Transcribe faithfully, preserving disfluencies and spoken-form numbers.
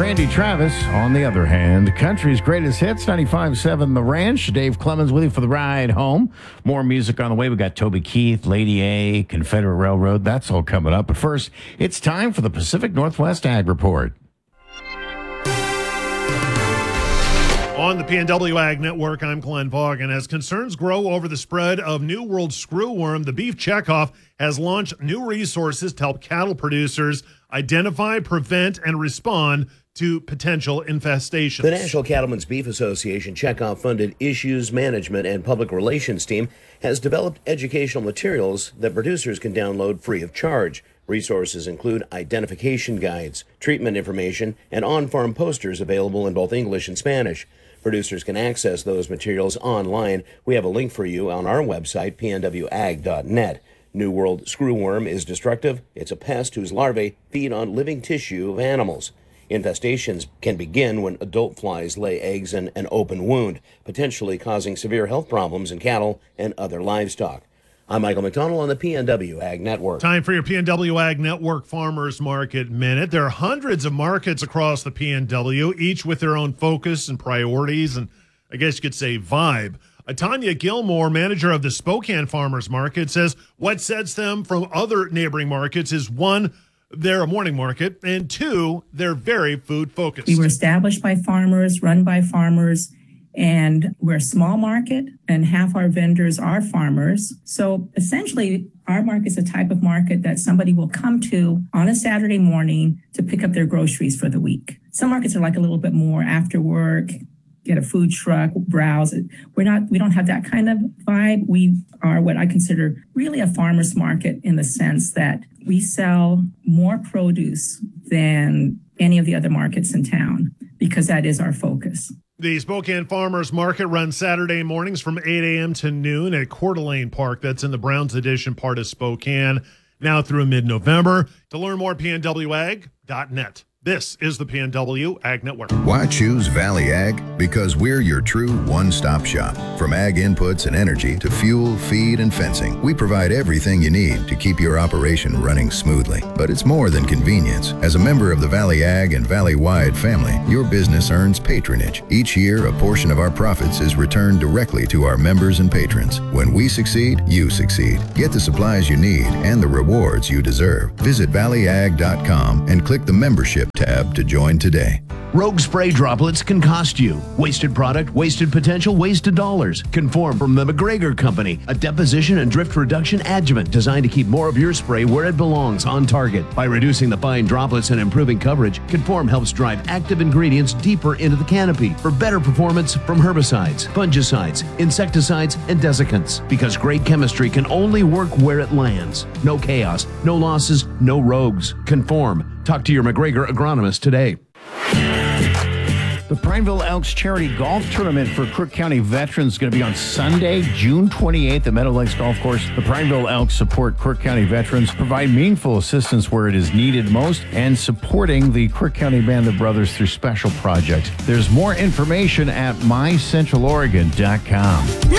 Randy Travis, on the other hand, country's greatest hits, ninety-five point seven The Ranch. Dave Clemens with you for the ride home. More music on the way. We got Toby Keith, Lady A, Confederate Railroad. That's all coming up. But first, it's time for the Pacific Northwest Ag Report. On the P N W Ag Network, I'm Glenn Vaughan. As concerns grow over the spread of New World screwworm, the Beef Checkoff has launched new resources to help cattle producers identify, prevent, and respond to potential infestations. The National Cattlemen's Beef Association Checkoff-funded Issues Management and Public Relations team has developed educational materials that producers can download free of charge. Resources include identification guides, treatment information, and on-farm posters available in both English and Spanish. Producers can access those materials online. We have a link for you on our website, p n w ag dot net. New World screwworm is destructive. It's a pest whose larvae feed on living tissue of animals. Infestations can begin when adult flies lay eggs in an open wound, potentially causing severe health problems in cattle and other livestock. I'm Michael McDonald on the P N W Ag Network. Time for your P N W Ag Network Farmers Market Minute. There are hundreds of markets across the P N W, each with their own focus and priorities, and I guess you could say vibe. Uh, Tanya Gilmore, manager of the Spokane Farmers Market, says what sets them from other neighboring markets is, one, they're a morning market, and two, they're very food focused. We were established by farmers, run by farmers, and we're a small market, and half our vendors are farmers. So essentially, our market's a type of market that somebody will come to on a Saturday morning to pick up their groceries for the week. Some markets are like a little bit more after work, get a food truck, browse. We're not, we don't have that kind of vibe. We are what I consider really a farmer's market in the sense that we sell more produce than any of the other markets in town because that is our focus. The Spokane Farmers Market runs Saturday mornings from eight a.m. to noon at Coeur d'Alene Park. That's in the Browns Edition part of Spokane, now through mid-November. To learn more, p n w ag dot net. This is the P N W Ag Network. Why choose Valley Ag? Because we're your true one-stop shop. From ag inputs and energy to fuel, feed, and fencing, we provide everything you need to keep your operation running smoothly. But it's more than convenience. As a member of the Valley Ag and Valley-wide family, your business earns patronage. Each year, a portion of our profits is returned directly to our members and patrons. When we succeed, you succeed. Get the supplies you need and the rewards you deserve. Visit valley ag dot com and click the membership tab to join today. Rogue spray droplets can cost you. Wasted product, wasted potential, wasted dollars. Conform from the McGregor Company, a deposition and drift reduction adjuvant designed to keep more of your spray where it belongs, on target. By reducing the fine droplets and improving coverage, Conform helps drive active ingredients deeper into the canopy for better performance from herbicides, fungicides, insecticides, and desiccants. Because great chemistry can only work where it lands. No chaos, no losses, no rogues. Conform. Talk to your McGregor agronomist today. The Prineville Elks Charity Golf Tournament for Crook County veterans is going to be on Sunday, June twenty-eighth at Meadow Lakes Golf Course. The Prineville Elks support Crook County veterans, provide meaningful assistance where it is needed most, and supporting the Crook County Band of Brothers through special projects. There's more information at my central oregon dot com.